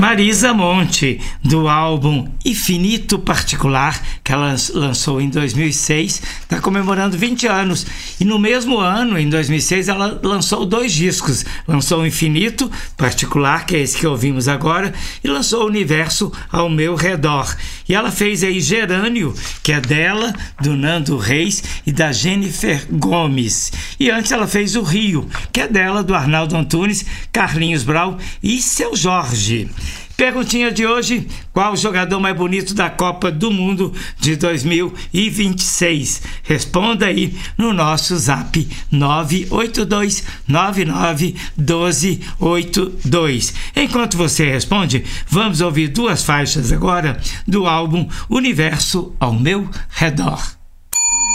Marisa Monte, do álbum Infinito Particular, que ela lançou em 2006, está comemorando 20 anos. E no mesmo ano, em 2006, ela lançou 2 discos. Lançou o Infinito Particular, que é esse que ouvimos agora, e lançou o Universo ao Meu Redor. E ela fez aí Gerânio, que é dela, do Nando Reis e da Jennifer Gomes. E antes ela fez o Rio, que é dela, do Arnaldo Antunes, Carlinhos Brau e Seu Jorge. Perguntinha de hoje: qual o jogador mais bonito da Copa do Mundo de 2026? Responda aí no nosso zap 982991282. Enquanto você responde, vamos ouvir 2 faixas agora do álbum Universo ao Meu Redor.